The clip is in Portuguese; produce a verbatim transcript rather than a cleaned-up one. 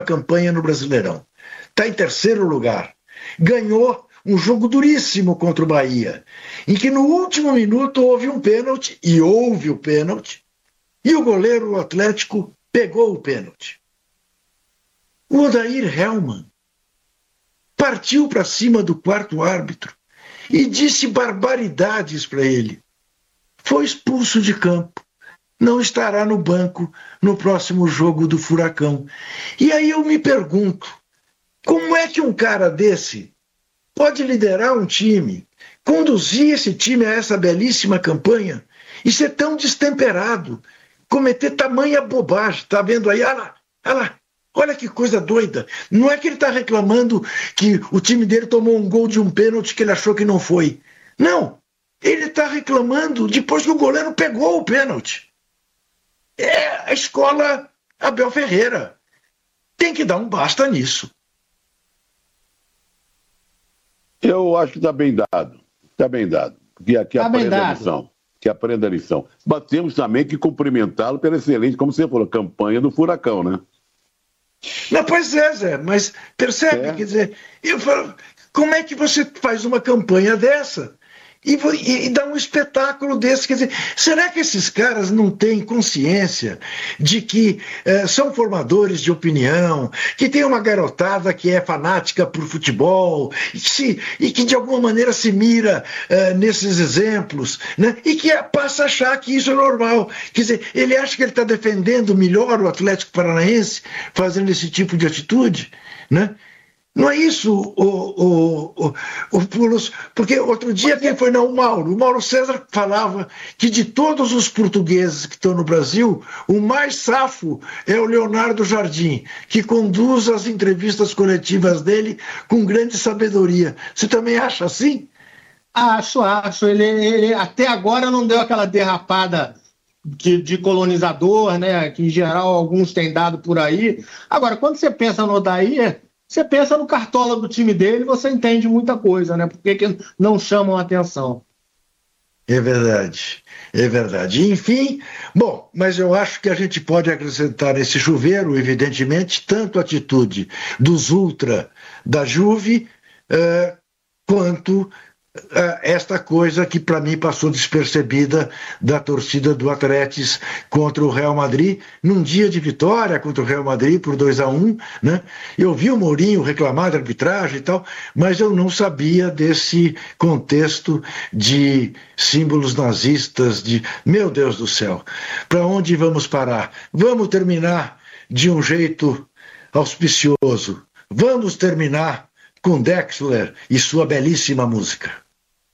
campanha no Brasileirão. Está em terceiro lugar. Ganhou um jogo duríssimo contra o Bahia, em que no último minuto houve um pênalti, e houve o pênalti, e o goleiro Atlético pegou o pênalti. O Odair Hellmann partiu para cima do quarto árbitro e disse barbaridades para ele. Foi expulso de campo. Não estará no banco no próximo jogo do Furacão. E aí eu me pergunto, como é que um cara desse pode liderar um time, conduzir esse time a essa belíssima campanha e ser tão destemperado, cometer tamanha bobagem? Tá vendo aí? Olha lá, olha lá. Olha que coisa doida. Não é que ele está reclamando que o time dele tomou um gol de um pênalti que ele achou que não foi. Não. Ele está reclamando depois que o goleiro pegou o pênalti. É a escola Abel Ferreira. Tem que dar um basta nisso. Eu acho que está bem dado. Está bem dado. Que, que tá aprenda a lição. Que aprenda a lição. Mas temos também que cumprimentá-lo pela excelente, como você falou, campanha do Furacão, né? Não, pois é, Zé, mas percebe, é. quer dizer, eu falo, como é que você faz uma campanha dessa e, e, e dá um espetáculo desse? Quer dizer, será que esses caras não têm consciência de que eh, são formadores de opinião, que tem uma garotada que é fanática por futebol, e que, se, e que de alguma maneira se mira eh, nesses exemplos, né? E que passa a achar que isso é normal? Quer dizer, ele acha que ele está defendendo melhor o Atlético Paranaense fazendo esse tipo de atitude, né? Não é isso, o, o, o, o Pulos, porque outro dia quem foi? Não, o Mauro. O Mauro César falava que de todos os portugueses que estão no Brasil, o mais safo é o Leonardo Jardim, que conduz as entrevistas coletivas dele com grande sabedoria. Você também acha assim? Acho, acho. Ele, ele até agora não deu aquela derrapada de, de colonizador, né? Que em geral alguns têm dado por aí. Agora, quando você pensa no Odair, você pensa no cartola do time dele, você entende muita coisa, né? Por que que não chamam a atenção? É verdade, é verdade. Enfim, bom, mas eu acho que a gente pode acrescentar nesse chuveiro, evidentemente, tanto a atitude dos ultra da Juve, uh, quanto uh, esta coisa que para mim passou despercebida da torcida do Atlético contra o Real Madrid, num dia de vitória contra o Real Madrid por dois a um, né? Eu vi o Mourinho reclamar da arbitragem e tal, mas eu não sabia desse contexto de símbolos nazistas, de, meu Deus do céu, para onde vamos parar? Vamos terminar de um jeito auspicioso, vamos terminar com Drexler e sua belíssima música.